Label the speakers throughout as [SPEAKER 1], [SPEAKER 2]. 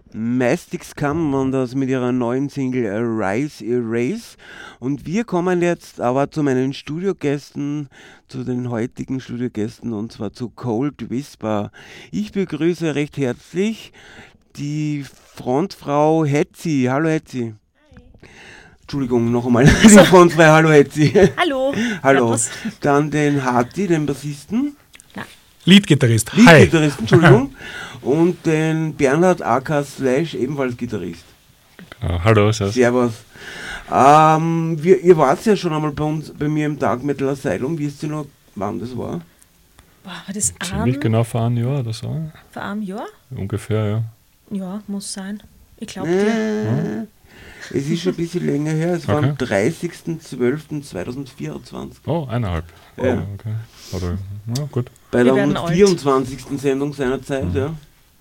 [SPEAKER 1] Mastix Come und das mit ihrer neuen Single Rise Erase. Und wir kommen jetzt aber zu meinen Studiogästen, zu den heutigen Studiogästen, und zwar zu Cold Whisper. Ich begrüße recht herzlich die Frontfrau Hetzi. Hallo Hetzi. Entschuldigung, noch einmal. Die Frontfrau, hallo Hetzi.
[SPEAKER 2] Hallo.
[SPEAKER 1] Hallo.
[SPEAKER 2] Servus.
[SPEAKER 1] Dann den Hati, den Bassisten.
[SPEAKER 3] Leadgitarrist.
[SPEAKER 1] Leadgitarristen, Entschuldigung. Und den Bernhard aka Slash, ebenfalls Gitarrist.
[SPEAKER 4] Hallo,
[SPEAKER 1] Servus. Ihr wart ja schon einmal bei mir im Dark Metal Asylum. Wisst ihr noch, wann das war?
[SPEAKER 2] War das
[SPEAKER 4] ziemlich genau vor einem Jahr oder so.
[SPEAKER 2] Vor einem Jahr?
[SPEAKER 4] Ungefähr, ja.
[SPEAKER 2] Ja, muss sein. Ich glaube dir.
[SPEAKER 1] Es ist schon ein bisschen länger her. Es war am 30.12.2024.
[SPEAKER 4] Oh, 1,5.
[SPEAKER 1] Ja.
[SPEAKER 4] Oh, okay. Oder, ja, gut.
[SPEAKER 1] Bei der 124. Sendung seiner Zeit, ja.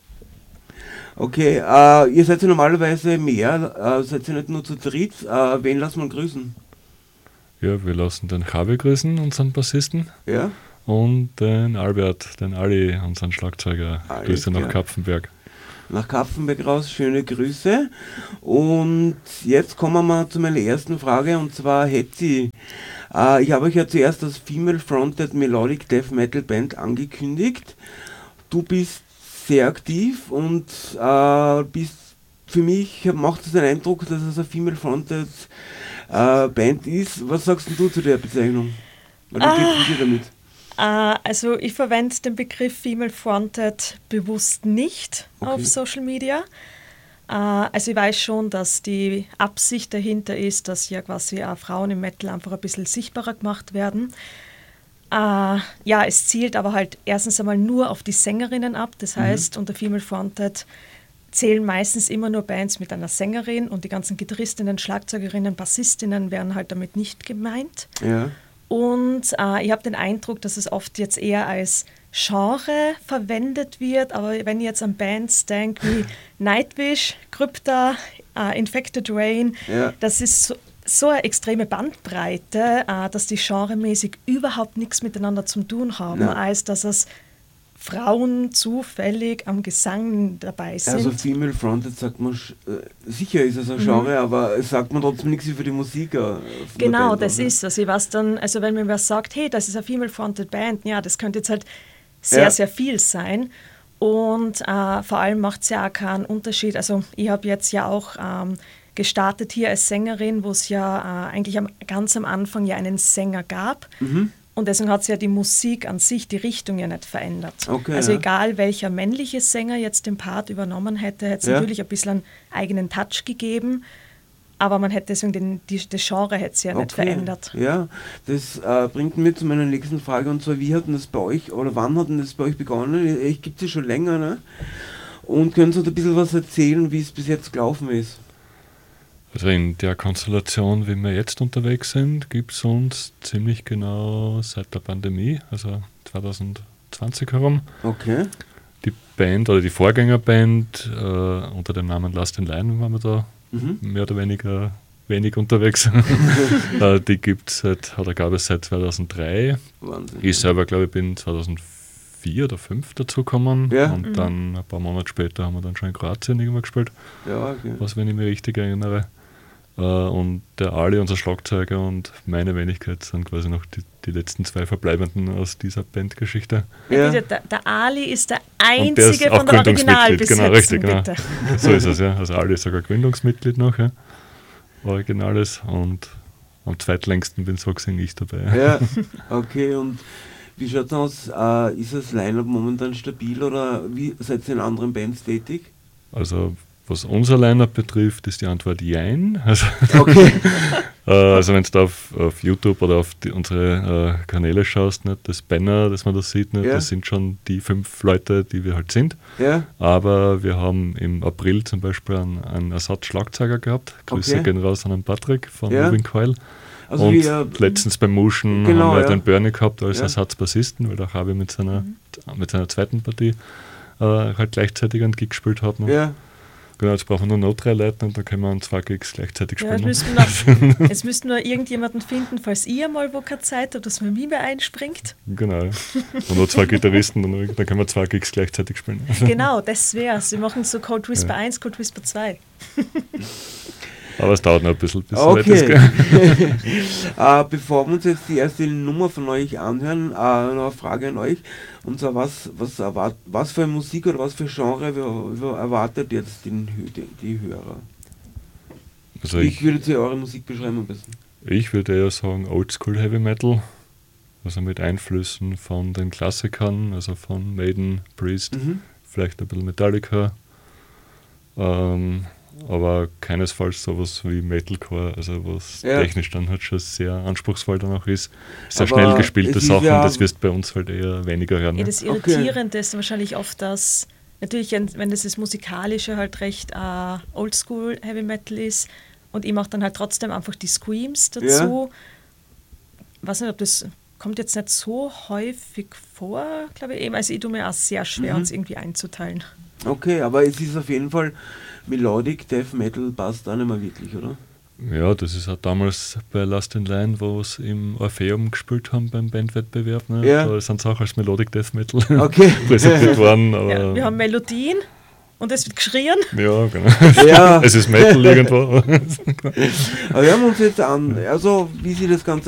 [SPEAKER 1] Okay, ihr seid ja normalerweise mehr, seid ihr nicht nur zu dritt. Wen lassen wir grüßen?
[SPEAKER 4] Ja, wir lassen den Javi grüßen, unseren Bassisten.
[SPEAKER 1] Ja.
[SPEAKER 4] Und den Albert, den Ali, unseren Schlagzeuger. Grüße nach Kapfenberg.
[SPEAKER 1] Nach Kapfenberg raus, schöne Grüße. Und jetzt kommen wir zu meiner ersten Frage, und zwar Hetzi. Ich habe euch ja zuerst als Female-Fronted Melodic Death Metal Band angekündigt. Du bist sehr aktiv und bist, für mich macht es den Eindruck, dass es eine Female-Fronted Band ist. Was sagst du zu der Bezeichnung? Wie geht's dir damit?
[SPEAKER 2] Also ich verwende den Begriff Female Fronted bewusst nicht auf Social Media. Also ich weiß schon, dass die Absicht dahinter ist, dass ja quasi Frauen im Metal einfach ein bisschen sichtbarer gemacht werden. Ja, es zielt aber halt erstens einmal nur auf die Sängerinnen ab. Das heißt, unter Female Fronted zählen meistens immer nur Bands mit einer Sängerin und die ganzen Gitarristinnen, Schlagzeugerinnen, Bassistinnen werden halt damit nicht gemeint.
[SPEAKER 1] Ja. Und
[SPEAKER 2] ich habe den Eindruck, dass es oft jetzt eher als Genre verwendet wird, aber wenn ich jetzt an Bands denke wie Nightwish, Krypta, Infected Rain, das ist so eine extreme Bandbreite, dass die genremäßig überhaupt nichts miteinander zu tun haben, als dass es Frauen zufällig am Gesang dabei sind.
[SPEAKER 1] Also Female Fronted sagt man, sicher ist es ein Genre, aber sagt man trotzdem nichts über die Musik.
[SPEAKER 2] Genau, das ist es. Ich weiß dann, also wenn mir wer sagt, hey, das ist eine Female Fronted Band, ja, das könnte jetzt halt sehr, sehr viel sein. Und vor allem macht es ja auch keinen Unterschied. Also ich habe jetzt ja auch gestartet hier als Sängerin, wo es ja eigentlich ganz am Anfang ja einen Sänger gab. Und deswegen hat sich ja die Musik an sich, die Richtung ja nicht verändert.
[SPEAKER 1] Okay,
[SPEAKER 2] also egal welcher männliche Sänger jetzt den Part übernommen hätte, hätte es natürlich ein bisschen einen eigenen Touch gegeben, aber man hätte deswegen das Genre hätte sich ja nicht verändert.
[SPEAKER 1] Ja, das bringt mich zu meiner nächsten Frage, und zwar, wie hat denn das bei euch, oder wann hat denn das bei euch begonnen? Ich gibt es ja schon länger, ne? Und können Sie uns ein bisschen was erzählen, wie es bis jetzt gelaufen ist?
[SPEAKER 4] Also in der Konstellation, wie wir jetzt unterwegs sind, gibt es uns ziemlich genau seit der Pandemie, also 2020 herum.
[SPEAKER 1] Okay.
[SPEAKER 4] Die Band oder die Vorgängerband unter dem Namen Last in Line waren wir da mehr oder weniger wenig unterwegs. Die gibt's gab es seit 2003.
[SPEAKER 1] Wahnsinn.
[SPEAKER 4] Ich selber, glaube ich, bin 2004 oder 2005 dazugekommen.
[SPEAKER 1] Ja.
[SPEAKER 4] Und dann ein paar Monate später haben wir dann schon in Kroatien irgendwann gespielt.
[SPEAKER 1] Ja, okay.
[SPEAKER 4] Was, wenn ich mich richtig erinnere. Und der Ali, unser Schlagzeuger, und meine Wenigkeit sind quasi noch die letzten zwei Verbleibenden aus dieser Bandgeschichte.
[SPEAKER 2] Ja. Der Ali ist der einzige von der Originalbesetzung.
[SPEAKER 4] Genau, richtig, genau. So ist es, ja. Also Ali ist sogar Gründungsmitglied noch, ja. Originales, und am zweitlängsten bin so gesehen ich dabei.
[SPEAKER 1] Ja, okay. Und wie schaut es aus? Ist das Line-Up momentan stabil, oder wie seid ihr in anderen Bands tätig?
[SPEAKER 4] Also was unser Line-Up betrifft, ist die Antwort Jein. Also,
[SPEAKER 1] okay.
[SPEAKER 4] Also wenn du da auf YouTube oder auf unsere Kanäle schaust, nicht, das Banner, das man da sieht, nicht, das sind schon die 5 Leute, die wir halt sind.
[SPEAKER 1] Ja.
[SPEAKER 4] Aber wir haben im April zum Beispiel einen Ersatzschlagzeuger gehabt. Grüße gehen raus an den Patrick von Moving Coil. Also und letztens beim Motion haben wir den Bernie gehabt als Ersatzbassisten, weil der Javi mit seiner zweiten Partie halt gleichzeitig einen Gig gespielt hat.
[SPEAKER 1] Ja.
[SPEAKER 4] Genau, jetzt brauchen wir nur noch 3 Leute und dann können wir an 2 Gigs gleichzeitig spielen.
[SPEAKER 2] Jetzt müssten wir irgendjemanden finden, falls ihr mal wo keine Zeit habt, dass man mich mehr einspringt.
[SPEAKER 4] Genau. Und noch 2 Gitarristen, dann können wir 2 Gigs gleichzeitig spielen.
[SPEAKER 2] Genau, das wär's. Wir machen so Cold Whisper 1, Cold Whisper 2.
[SPEAKER 4] Aber es dauert noch ein bisschen, bis
[SPEAKER 1] okay. Bevor wir uns jetzt die erste Nummer von euch anhören, noch eine Frage an euch. Und zwar, was für Musik oder was für Genre erwartet jetzt die Hörer?
[SPEAKER 4] Also
[SPEAKER 1] ich würde jetzt eure Musik beschreiben am besten.
[SPEAKER 4] Ich würde eher sagen Oldschool Heavy Metal, also mit Einflüssen von den Klassikern, also von Maiden, Priest, vielleicht ein bisschen Metallica. Aber keinesfalls sowas wie Metalcore, also was technisch dann halt schon sehr anspruchsvoll danach ist. Sehr aber schnell gespielte Sachen, das wirst bei uns halt eher weniger hören.
[SPEAKER 2] Ja, das Irritierende ist wahrscheinlich oft, dass natürlich, wenn das Musikalische halt recht Oldschool Heavy Metal ist und ich mache dann halt trotzdem einfach die Screams dazu. Ich weiß nicht, ob das kommt jetzt nicht so häufig vor, glaube ich eben. Also ich tue mir auch sehr schwer, uns irgendwie einzuteilen.
[SPEAKER 1] Okay, aber es ist auf jeden Fall Melodic Death Metal passt auch nicht mehr wirklich, oder?
[SPEAKER 4] Ja, das ist auch damals bei Last in Line, wo es im Orpheum gespielt haben beim Bandwettbewerb. Ne? Ja. Da sind es auch als Melodic Death Metal präsentiert worden. Aber
[SPEAKER 2] ja, wir haben Melodien und es wird geschrien.
[SPEAKER 4] Ja, genau. Ja. Es ist Metal irgendwo.
[SPEAKER 1] Aber wir haben uns jetzt an, also wie sieht das Ganze